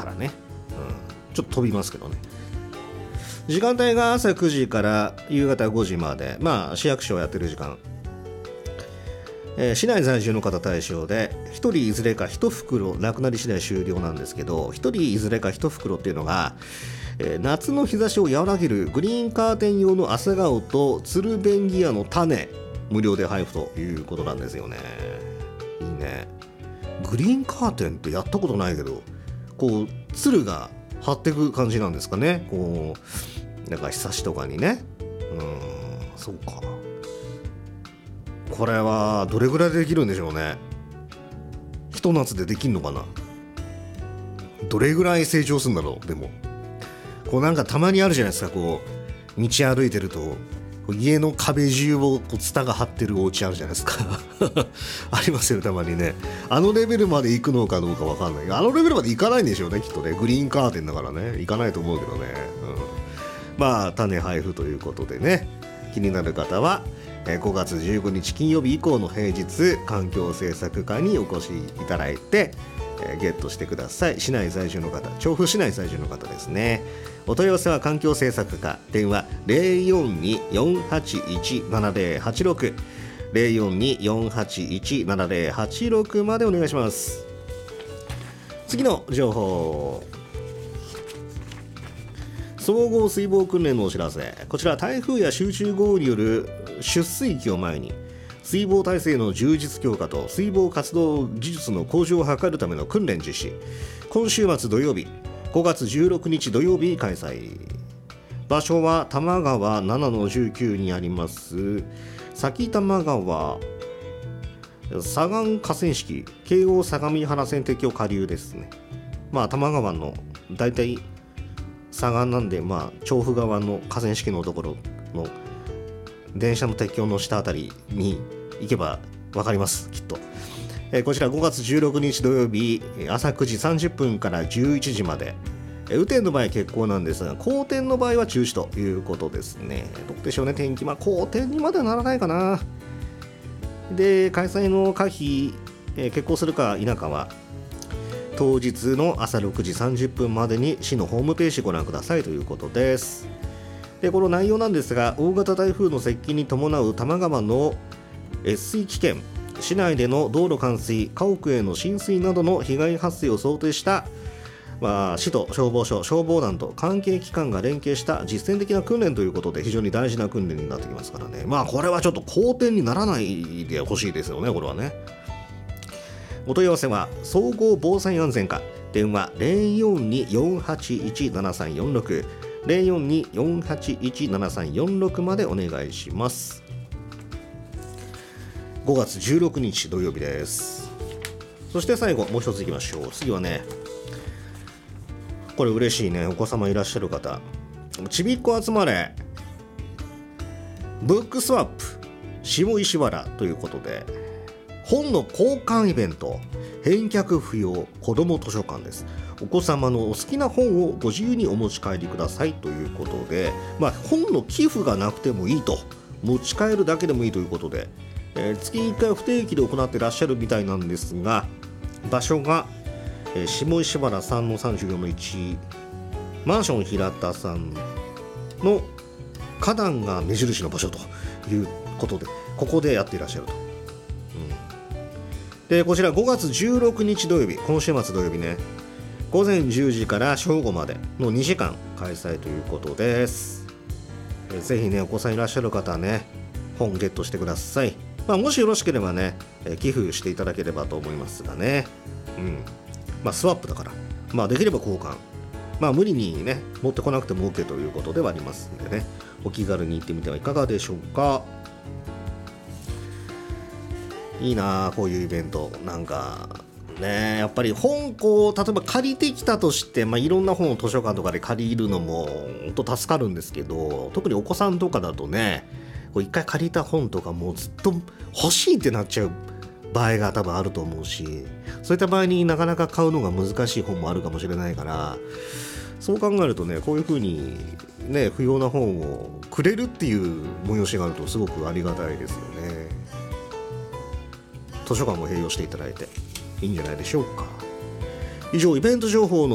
からね、ちょっと飛びますけどね。時間帯が朝9時から夕方5時まで、市役所をやってる時間、市内在住の方対象で1人いずれか1袋なくなり次第終了なんですけど、1人いずれか1袋っていうのが、夏の日差しを和らげるグリーンカーテン用の朝顔とツルベンギアの種無料で配布ということなんですよね。いいね。グリーンカーテンってやったことないけど、こうツルが張っていく感じなんですかね。こうなんか日差しとかにね。そうか。これはどれぐらいでできるんでしょうね。ひと夏でできんのかな。どれぐらい成長するんだろう。でもこうなんかたまにあるじゃないですか。こう道歩いてると家の壁中をこうツタが張ってるお家あるじゃないですかありますよたまにね。あのレベルまで行くのかどうか分かんない。あのレベルまで行かないんでしょうねきっとね。グリーンカーテンだからね、行かないと思うけどね、種配布ということでね、気になる方は5月15日金曜日以降の平日、環境政策課にお越しいただいてゲットしてください。市内在住の方、調布市内在住の方ですね。お問い合わせは環境政策課、電話 042-481-7086 042-481-7086 までお願いします。次の情報、総合水防訓練のお知らせ。こちら台風や集中豪雨による出水期を前に水防体制の充実強化と水防活動技術の向上を図るための訓練実施。今週末土曜日5月16日土曜日開催。場所は多摩川7-19にあります埼玉川左岸河川敷京王相模原線鉄橋下流ですね。多摩川のだいたい左岸なんで、調布側の河川敷のところの電車の鉄橋の下あたりに行けば分かりますきっと。こちら5月16日土曜日朝9時30分から11時まで。雨天の場合は欠航なんですが、好天の場合は中止ということですね。どうでしょうね天気。好天にまではならないかな。で開催の可否、欠航するか否かは当日の朝6時30分までに市のホームページご覧くださいということです。でこの内容なんですが、大型台風の接近に伴う多摩川の越水危険、市内での道路冠水、家屋への浸水などの被害発生を想定した市と消防署、消防団と関係機関が連携した実践的な訓練ということで非常に大事な訓練になってきますからね。これはちょっと好天にならないでほしいですよね。これはね。お問い合わせは総合防災安全課、電話 042-481-7346 042-481-7346 までお願いします。5月16日土曜日です。そして最後もう一ついきましょう。次はね、これ嬉しいね。お子様いらっしゃる方、ちびっこ集まれブックスワップ下石原ということで、本の交換イベント、返却不要子ども図書館です。お子様のお好きな本をご自由にお持ち帰りくださいということで、本の寄付がなくてもいいと、持ち帰るだけでもいいということで、月1回不定期で行っていらっしゃるみたいなんですが、場所が下石原 3-34-1 マンション平田さんの花壇が目印の場所ということで、ここでやっていらっしゃると。でこちら5月16日土曜日、今週末土曜日ね、午前10時から正午までの2時間開催ということです。ぜひね、お子さんいらっしゃる方はね、本ゲットしてください。もしよろしければね、寄付していただければと思いますがね。スワップだから、できれば交換、無理にね持ってこなくても OK ということではありますんでね、お気軽に行ってみてはいかがでしょうか。いいなこういうイベント。なんかね、やっぱり本例えば借りてきたとして、いろんな本を図書館とかで借りるのも本当助かるんですけど、特にお子さんとかだとね、一回借りた本とかもうずっと欲しいってなっちゃう場合が多分あると思うし、そういった場合になかなか買うのが難しい本もあるかもしれないから、そう考えるとね、こういう風にね、不要な本をくれるっていう催しがあるとすごくありがたいですよね。図書館も併用していただいていいんじゃないでしょうか。以上、イベント情報の